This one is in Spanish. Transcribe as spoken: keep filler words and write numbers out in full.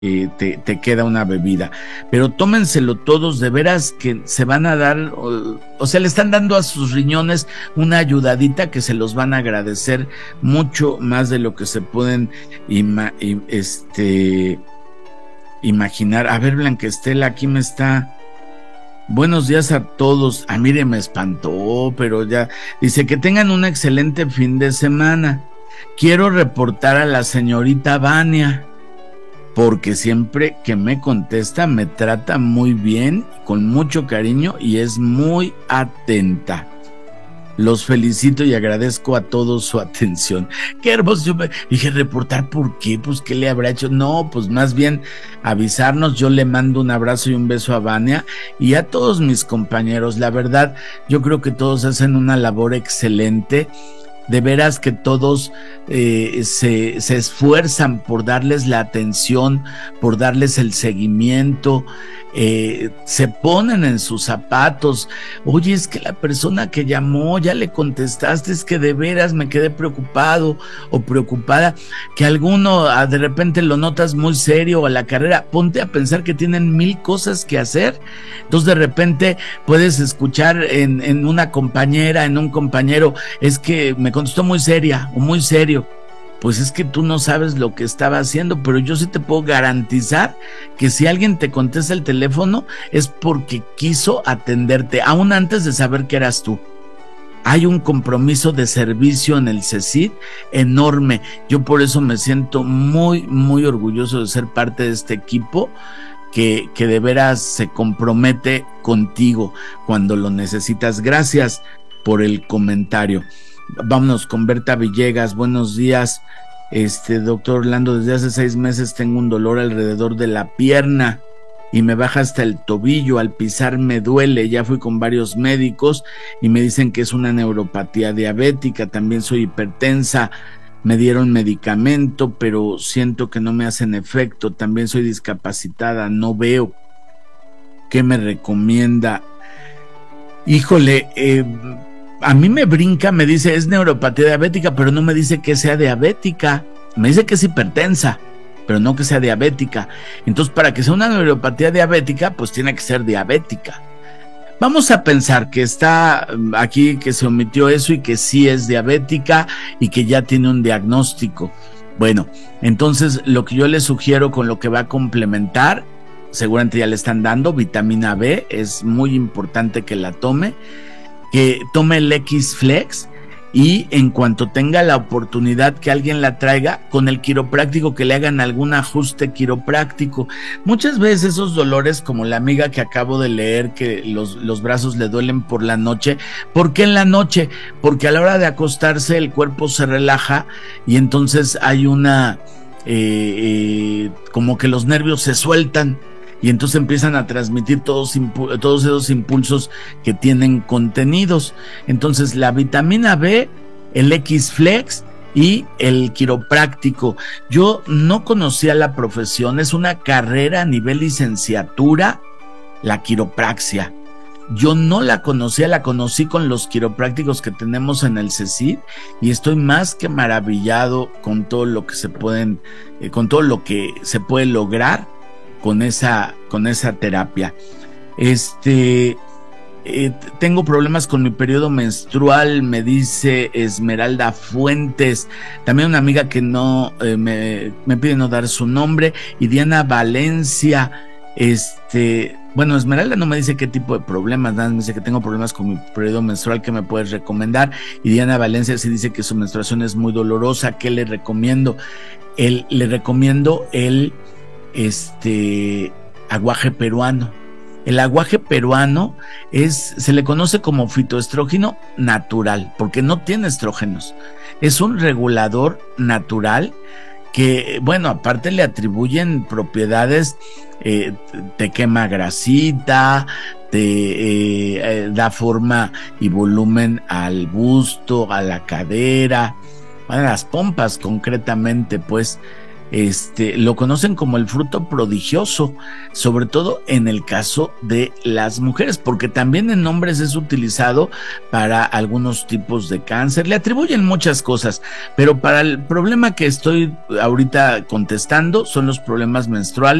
eh, te, te queda una bebida. Pero tómenselo todos, de veras que se van a dar, o, o sea, le están dando a sus riñones una ayudadita que se los van a agradecer mucho más de lo que se pueden ima, este, imaginar. A ver, Blanquestela, aquí me está... Buenos días a todos. Ah, mire, me espantó, pero ya... Dice que tengan un excelente fin de semana. Quiero reportar a la señorita Vania, porque siempre que me contesta me trata muy bien, con mucho cariño y es muy atenta. Los felicito y agradezco a todos su atención. Qué hermoso. Yo me dije, ¿reportar por qué? Pues, ¿qué le habrá hecho? No, pues más bien avisarnos. Yo le mando un abrazo y un beso a Vania y a todos mis compañeros. La verdad, yo creo que todos hacen una labor excelente. De veras que todos eh, se, se esfuerzan por darles la atención, por darles el seguimiento, eh, se ponen en sus zapatos. Oye, es que la persona que llamó, ya le contestaste, es que de veras me quedé preocupado o preocupada, que alguno ah, de repente lo notas muy serio a la carrera. Ponte a pensar que tienen mil cosas que hacer. Entonces de repente puedes escuchar en, en una compañera, en un compañero, es que me contestó muy seria o muy serio. Pues es que tú no sabes lo que estaba haciendo, pero yo sí te puedo garantizar que si alguien te contesta el teléfono es porque quiso atenderte, aún antes de saber que eras tú. Hay un compromiso de servicio en el CECID enorme. Yo por eso me siento muy, muy orgulloso de ser parte de este equipo que, que de veras se compromete contigo cuando lo necesitas. Gracias por el comentario. Vámonos con Berta Villegas. Buenos días, este doctor Orlando. Desde hace seis meses tengo un dolor alrededor de la pierna y me baja hasta el tobillo. Al pisar me duele. Ya fui con varios médicos y me dicen que es una neuropatía diabética. También soy hipertensa. Me dieron medicamento, pero siento que no me hacen efecto. También soy discapacitada, no veo. ¿Qué me recomienda? Híjole, eh... a mí me brinca, me dice es neuropatía diabética, pero no me dice que sea diabética. Me dice que es hipertensa, pero no que sea diabética. Entonces, para que sea una neuropatía diabética, pues tiene que ser diabética. Vamos a pensar que está aquí, que se omitió eso y que sí es diabética y que ya tiene un diagnóstico. Bueno, entonces lo que yo le sugiero con lo que va a complementar, seguramente ya le están dando, vitamina B, es muy importante que la tome. Que tome el X-Flex y en cuanto tenga la oportunidad que alguien la traiga con el quiropráctico, que le hagan algún ajuste quiropráctico. Muchas veces esos dolores, como la amiga que acabo de leer, que los, los brazos le duelen por la noche. ¿Por qué en la noche? Porque a la hora de acostarse el cuerpo se relaja y entonces hay una, eh, eh, como que los nervios se sueltan. Y entonces empiezan a transmitir todos, todos esos impulsos que tienen contenidos. Entonces la vitamina B, el X-Flex y el quiropráctico. Yo no conocía la profesión, es una carrera a nivel licenciatura, la quiropraxia. Yo no la conocía, la conocí con los quiroprácticos que tenemos en el CECID y estoy más que maravillado con todo lo que se pueden, eh, con todo lo que se puede lograr con esa, con esa terapia. Este, eh, tengo problemas con mi periodo menstrual, me dice Esmeralda Fuentes. También una amiga que no, eh, me, me pide no dar su nombre. Y Diana Valencia, este, bueno, Esmeralda no me dice qué tipo de problemas, nada, me dice que tengo problemas con mi periodo menstrual, ¿qué me puedes recomendar? Y Diana Valencia sí dice que su menstruación es muy dolorosa, ¿qué le recomiendo? El, le recomiendo el este aguaje peruano. El aguaje peruano es, se le conoce como fitoestrógeno natural, porque no tiene estrógenos. Es un regulador natural que, bueno, aparte le atribuyen propiedades, eh, te quema grasita, te eh, eh, da forma y volumen al busto, a la cadera, a las pompas concretamente, pues. este, lo conocen como el fruto prodigioso, sobre todo en el caso de las mujeres, porque también en hombres es utilizado para algunos tipos de cáncer, le atribuyen muchas cosas, pero para el problema que estoy ahorita contestando son los problemas menstruales.